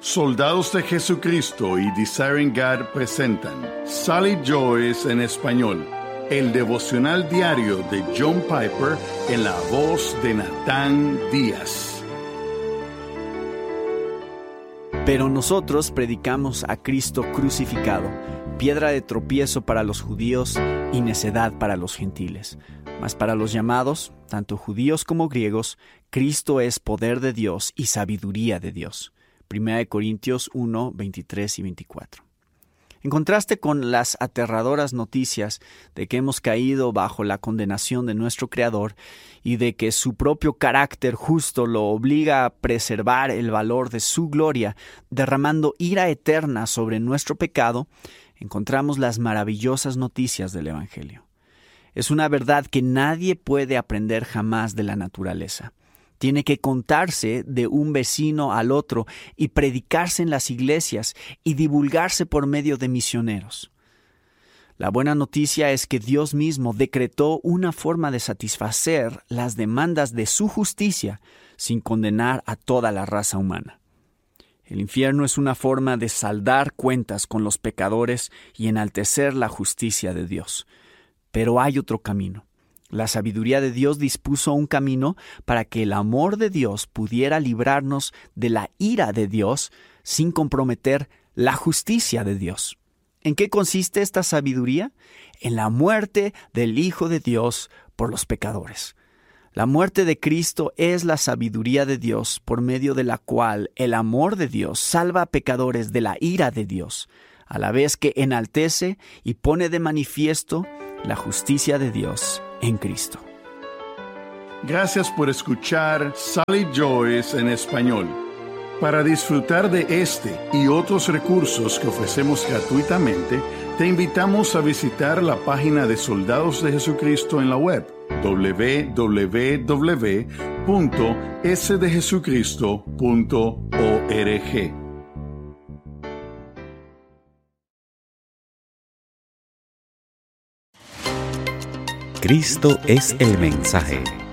Soldados de Jesucristo y Desiring God presentan Sally Joyce en español, el devocional diario de John Piper en la voz de Natán Díaz. Pero nosotros predicamos a Cristo crucificado, piedra de tropiezo para los judíos y necedad para los gentiles. Mas para los llamados, tanto judíos como griegos, Cristo es poder de Dios y sabiduría de Dios. 1 Corintios 1, 23 y 24. En contraste con las aterradoras noticias de que hemos caído bajo la condenación de nuestro Creador y de que su propio carácter justo lo obliga a preservar el valor de su gloria, derramando ira eterna sobre nuestro pecado, encontramos las maravillosas noticias del Evangelio. Es una verdad que nadie puede aprender jamás de la naturaleza. Tiene que contarse de un vecino al otro y predicarse en las iglesias y divulgarse por medio de misioneros. La buena noticia es que Dios mismo decretó una forma de satisfacer las demandas de su justicia sin condenar a toda la raza humana. El infierno es una forma de saldar cuentas con los pecadores y enaltecer la justicia de Dios. Pero hay otro camino. La sabiduría de Dios dispuso un camino para que el amor de Dios pudiera librarnos de la ira de Dios sin comprometer la justicia de Dios. ¿En qué consiste esta sabiduría? En la muerte del Hijo de Dios por los pecadores. La muerte de Cristo es la sabiduría de Dios por medio de la cual el amor de Dios salva a pecadores de la ira de Dios, a la vez que enaltece y pone de manifiesto la justicia de Dios en Cristo. Gracias por escuchar Sally Joyce en español. Para disfrutar de este y otros recursos que ofrecemos gratuitamente, te invitamos a visitar la página de Soldados de Jesucristo en la web www.sdejesucristo.org. Cristo es el mensaje.